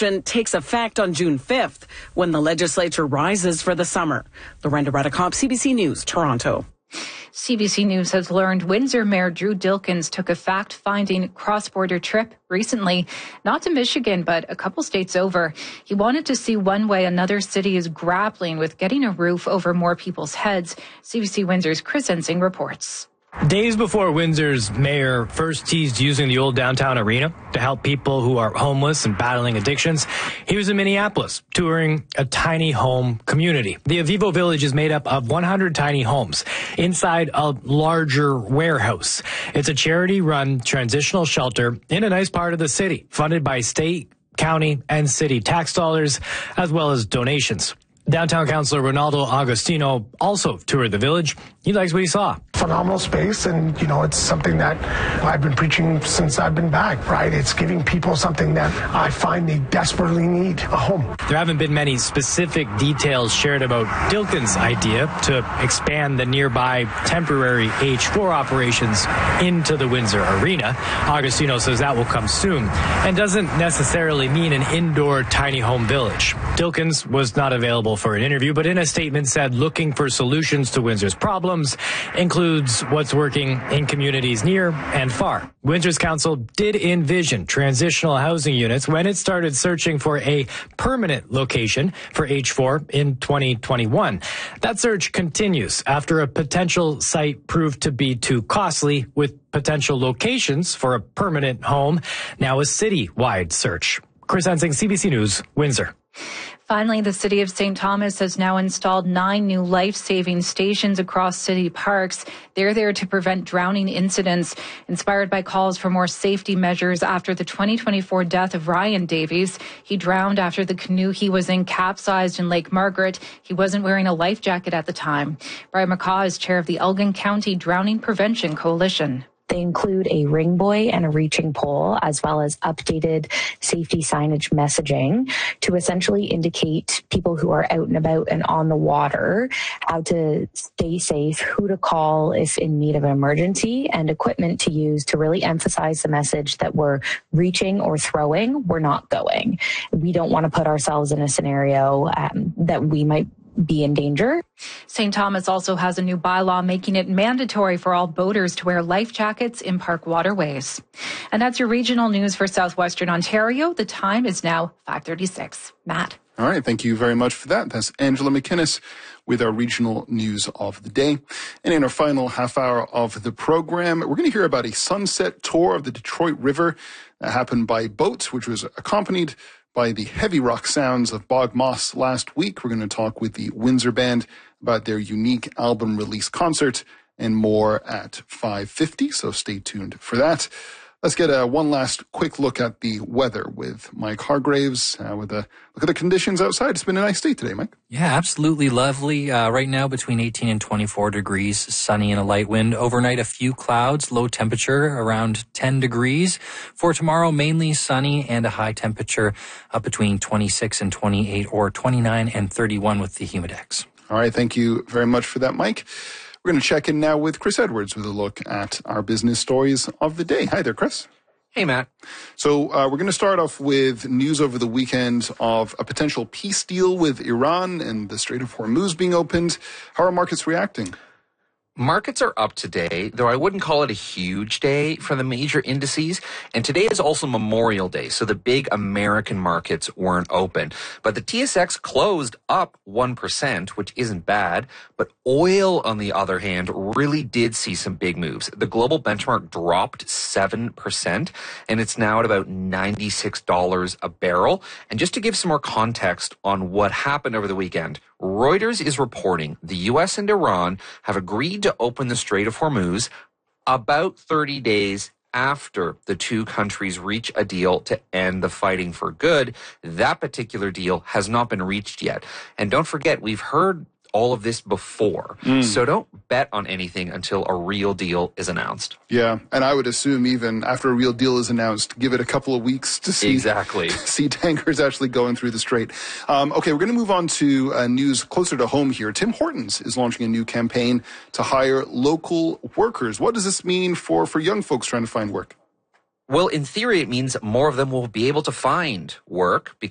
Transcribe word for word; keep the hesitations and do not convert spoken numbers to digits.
reduction takes effect on June fifth when the legislature rises for the summer. Lorenda Redicop, C B C News, Toronto. C B C News has learned Windsor Mayor Drew Dilkens took a fact-finding cross-border trip recently, not to Michigan, but a couple states over. He wanted to see one way another city is grappling with getting a roof over more people's heads. C B C Windsor's Chris Ensing reports. Days before Windsor's mayor first teased using the old downtown arena to help people who are homeless and battling addictions, he was in Minneapolis touring a tiny home community. The Avivo Village is made up of one hundred tiny homes inside a larger warehouse. It's a charity-run transitional shelter in a nice part of the city, funded by state, county, and city tax dollars, as well as donations. Downtown Councillor Ronaldo Agostino also toured the village. He likes what he saw. Phenomenal space, and, you know, it's something that I've been preaching since I've been back, right? It's giving people something that I find they desperately need, a home. There haven't been many specific details shared about Dilkens' idea to expand the nearby temporary H four operations into the Windsor Arena. Agostino says that will come soon and doesn't necessarily mean an indoor tiny home village. Dilkens was not available for an interview, but in a statement said looking for solutions to Windsor's problems includes what's working in communities near and far. Windsor's council did envision transitional housing units when it started searching for a permanent location for H four in twenty twenty-one. That search continues after a potential site proved to be too costly, with potential locations for a permanent home now a city-wide search. Chris Ensing, C B C News, Windsor. Finally, the city of Saint Thomas has now installed nine new life-saving stations across city parks. They're there to prevent drowning incidents, inspired by calls for more safety measures after the twenty twenty-four death of Ryan Davies. He drowned after the canoe he was in capsized in Lake Margaret. He wasn't wearing a life jacket at the time. Brian McCaw is chair of the Elgin County Drowning Prevention Coalition. They include a ring buoy and a reaching pole, as well as updated safety signage messaging to essentially indicate people who are out and about and on the water how to stay safe, who to call if in need of an emergency, and equipment to use to really emphasize the message that we're reaching or throwing, we're not going. We don't want to put ourselves in a scenario um, that we might be in danger. Saint Thomas also has a new bylaw making it mandatory for all boaters to wear life jackets in park waterways. And that's your regional news for southwestern Ontario. The time is now five thirty-six. Matt. All right. Thank you very much for that. That's Angela McInnes with our regional news of the day. And in our final half hour of the program, we're going to hear about a sunset tour of the Detroit River that happened by boat, which was accompanied by the heavy rock sounds of Bog Moss last week. We're going to talk with the Windsor Band about their unique album release concert and more at five fifty, so stay tuned for that. Let's get a one last quick look at the weather with Mike Hargraves uh, with a look at the conditions outside. It's been a nice day today, Mike. Yeah, absolutely lovely. Uh, right now between eighteen and twenty-four degrees, sunny and a light wind. Overnight, a few clouds, low temperature around ten degrees. For tomorrow, mainly sunny and a high temperature up between twenty-six and twenty-eight or twenty-nine and thirty-one with the humidex. All right. Thank you very much for that, Mike. We're going to check in now with Chris Edwards with a look at our business stories of the day. Hi there, Chris. Hey, Matt. So uh, we're going to start off with news over the weekend of a potential peace deal with Iran and the Strait of Hormuz being opened. How are markets reacting? Markets are up today, though I wouldn't call it a huge day for the major indices. And today is also Memorial Day, so the big American markets weren't open. But the T S X closed up one percent, which isn't bad. But oil, on the other hand, really did see some big moves. The global benchmark dropped seven percent, and it's now at about ninety-six dollars a barrel. And just to give some more context on what happened over the weekend, Reuters is reporting the U S and Iran have agreed to open the Strait of Hormuz about thirty days after the two countries reach a deal to end the fighting for good. That particular deal has not been reached yet. And don't forget, we've heard all of this before. Mm. So don't bet on anything until a real deal is announced. Yeah, and I would assume even after a real deal is announced, give it a couple of weeks to see exactly see tankers actually going through the strait. Um, okay, we're going to move on to uh, news closer to home here. Tim Hortons is launching a new campaign to hire local workers. What does this mean for, for young folks trying to find work? Well, in theory, it means more of them will be able to find work